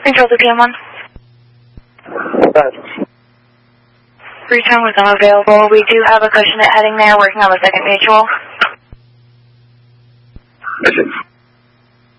Control the PM1. Return was unavailable. We do have a cushion heading there, working on the second mutual.